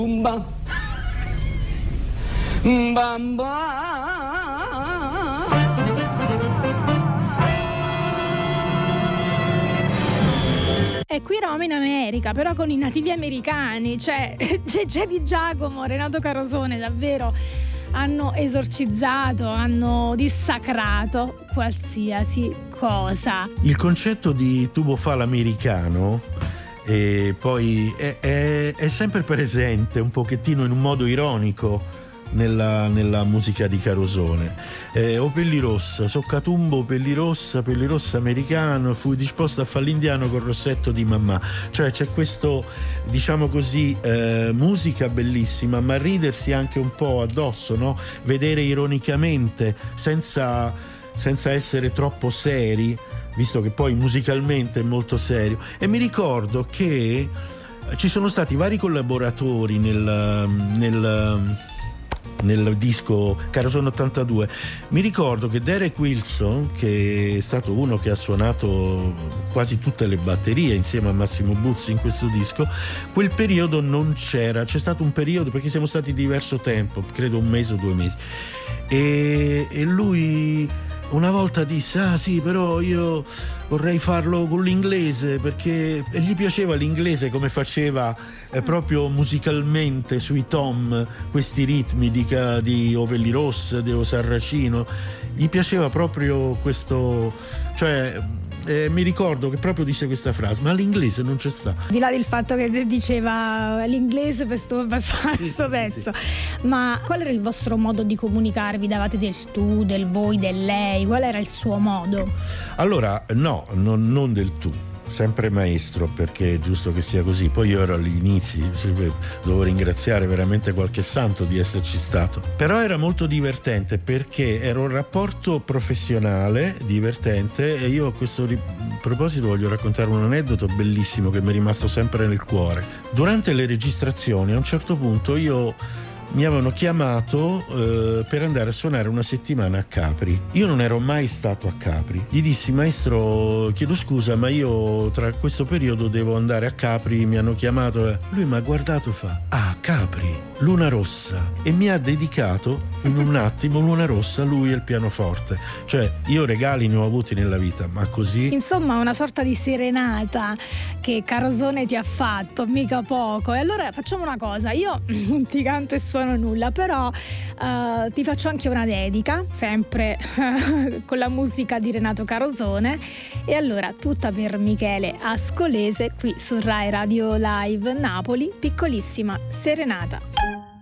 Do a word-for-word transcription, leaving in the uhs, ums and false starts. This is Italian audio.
Bumba. Bamba. E qui eravamo in America, però con i nativi americani, cioè Gegè Di Giacomo, Renato Carosone, davvero hanno esorcizzato, hanno dissacrato qualsiasi cosa. Il concetto di tubofalo americano e poi è, è, è sempre presente un pochettino in un modo ironico nella, nella musica di Carosone. eh, o Pellirossa, Soccatumbo Pellirossa, Pellirossa americano, fui disposto a fare l'indiano col rossetto di mamma. Cioè c'è questo, diciamo così, eh, musica bellissima, ma ridersi anche un po' addosso, no? Vedere ironicamente, senza, senza essere troppo seri, visto che poi musicalmente è molto serio. E mi ricordo che ci sono stati vari collaboratori nel, nel, nel disco Carosone ottantadue. Mi ricordo che Derek Wilson, che è stato uno che ha suonato quasi tutte le batterie insieme a Massimo Buzzi in questo disco, quel periodo non c'era. C'è stato un periodo, perché siamo stati diverso tempo, credo un mese o due mesi, e, e lui una volta disse: ah sì, però io vorrei farlo con l'inglese, perché e gli piaceva l'inglese, come faceva eh, proprio musicalmente sui tom, questi ritmi di, di O Pellirossa, di O Sarracino, gli piaceva proprio questo, cioè eh, mi ricordo che proprio disse questa frase: ma l'inglese non c'è sta. Di là del fatto che diceva l'inglese per sto, per fare sì, questo sì, pezzo, sì. Ma qual era il vostro modo di comunicarvi? Davate del tu, del voi, del lei? Qual era il suo modo? Allora, no, non, non del tu, sempre maestro, perché è giusto che sia così. Poi io ero agli inizi, devo ringraziare veramente qualche santo di esserci stato. Però era molto divertente, perché era un rapporto professionale divertente, e io a questo ri- proposito voglio raccontare un aneddoto bellissimo che mi è rimasto sempre nel cuore. Durante le registrazioni, a un certo punto io mi avevano chiamato eh, per andare a suonare una settimana a Capri. Io non ero mai stato a Capri. Gli dissi: maestro, chiedo scusa, ma io tra questo periodo devo andare a Capri, mi hanno chiamato. Lui mi ha guardato, fa: ah, Capri, Luna Rossa, e mi ha dedicato in un attimo Luna Rossa, lui e il pianoforte. Cioè, io regali ne ho avuti nella vita, ma così, Insomma, una sorta di serenata che Carosone ti ha fatto, mica poco. E allora facciamo una cosa: io non ti canto e suono nulla, però uh, ti faccio anche una dedica, sempre con la musica di Renato Carosone. E allora, tutta per Michele Ascolese, qui su Rai Radio Live Napoli, piccolissima serenata.